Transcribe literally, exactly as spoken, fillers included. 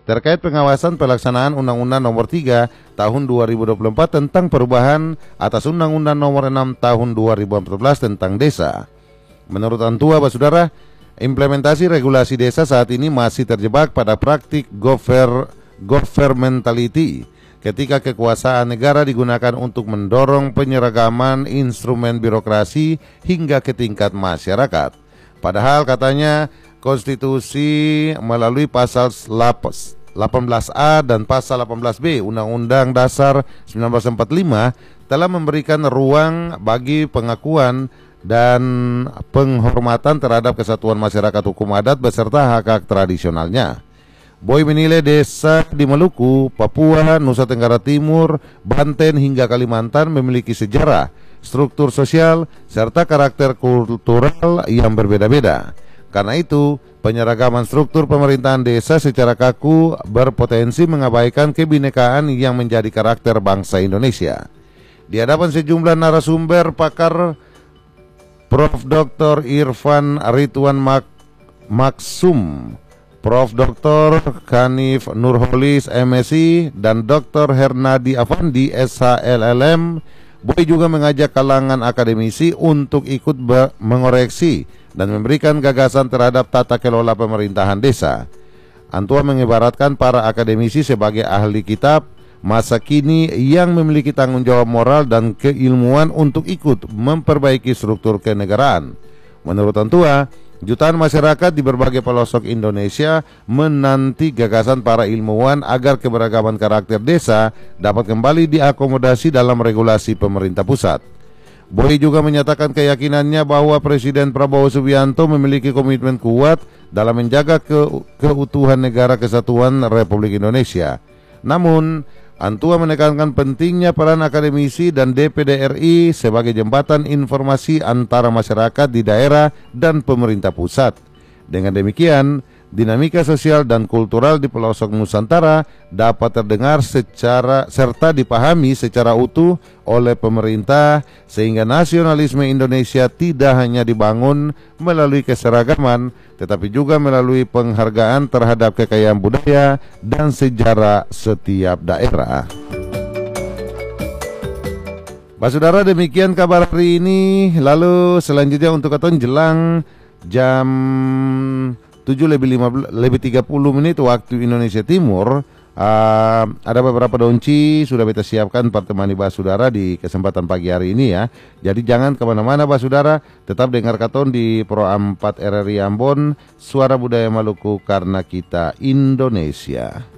terkait pengawasan pelaksanaan Undang-Undang Nomor tiga Tahun dua ribu dua puluh empat tentang perubahan atas Undang-Undang Nomor enam Tahun dua ribu empat belas tentang desa. Menurut Antua, Basudara, implementasi regulasi desa saat ini masih terjebak pada praktik gover governmentality ketika kekuasaan negara digunakan untuk mendorong penyeragaman instrumen birokrasi hingga ke tingkat masyarakat. Padahal katanya konstitusi melalui pasal delapan belas A dan pasal delapan belas B Undang-Undang Dasar seribu sembilan ratus empat puluh lima telah memberikan ruang bagi pengakuan dan penghormatan terhadap kesatuan masyarakat hukum adat beserta hak-hak tradisionalnya. Boy menilai desa di Maluku, Papua, Nusa Tenggara Timur, Banten hingga Kalimantan memiliki sejarah, struktur sosial, serta karakter kultural yang berbeda-beda. Karena itu, penyeragaman struktur pemerintahan desa secara kaku berpotensi mengabaikan kebinekaan yang menjadi karakter bangsa Indonesia. Di hadapan sejumlah narasumber, pakar Profesor Doktor Irfan Ridwan Mak Maksum, Profesor Doktor Hanif Nurholis M Si, dan Doktor Hernadi Afandi S H L L M, Boy juga mengajak kalangan akademisi untuk ikut mengoreksi dan memberikan gagasan terhadap tata kelola pemerintahan desa. Antua mengibaratkan para akademisi sebagai ahli kitab masa kini yang memiliki tanggung jawab moral dan keilmuan untuk ikut memperbaiki struktur kenegaraan. Menurut Antua, jutaan masyarakat di berbagai pelosok Indonesia menanti gagasan para ilmuwan agar keberagaman karakter desa dapat kembali diakomodasi dalam regulasi pemerintah pusat. Boy juga menyatakan keyakinannya bahwa Presiden Prabowo Subianto memiliki komitmen kuat dalam menjaga ke keutuhan negara kesatuan Republik Indonesia. Namun, Antua menekankan pentingnya peran akademisi dan D P D R I sebagai jembatan informasi antara masyarakat di daerah dan pemerintah pusat. Dengan demikian, dinamika sosial dan kultural di pelosok Nusantara dapat terdengar secara serta dipahami secara utuh oleh pemerintah, sehingga nasionalisme Indonesia tidak hanya dibangun melalui keseragaman, tetapi juga melalui penghargaan terhadap kekayaan budaya dan sejarah setiap daerah. Basudara, demikian kabar hari ini. Lalu selanjutnya untuk katon jelang jam tujuh lebih tiga puluh menit waktu Indonesia Timur, uh, ada beberapa donci sudah kita siapkan pertemani Basudara di kesempatan pagi hari ini ya. Jadi jangan kemana-mana Basudara, tetap dengar katon di Pro empat R R I Ambon, Suara Budaya Maluku, karena kita Indonesia.